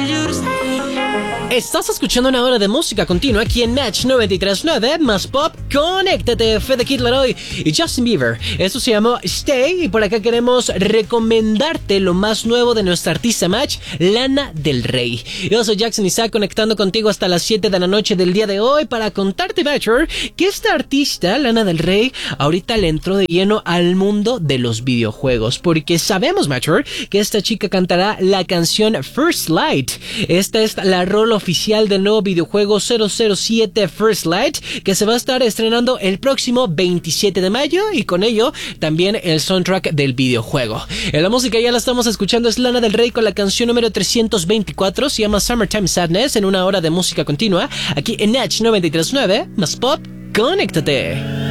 Estás escuchando una hora de música continua aquí en Match 93.9 más Pop. Conéctate, Fede Kid Laroi y Justin Bieber. Esto se llamó Stay y por acá queremos recomendarte lo más nuevo de nuestra artista Match, Lana del Rey. Yo soy Jackson Isaac conectando contigo hasta las 7 de la noche del día de hoy para contarte, Matcher, que esta artista, Lana del Rey, ahorita le entró de lleno al mundo de los videojuegos. Porque sabemos, Matcher, que esta chica cantará la canción First Light. Esta es la rola oficial del nuevo videojuego 007 First Light, que se va a estar estrenando el próximo 27 de mayo y con ello también el soundtrack del videojuego. En la música ya la estamos escuchando, es Lana del Rey con la canción número 324, se llama Summertime Sadness, en una hora de música continua aquí en Edge 93.9 más Pop. Conéctate.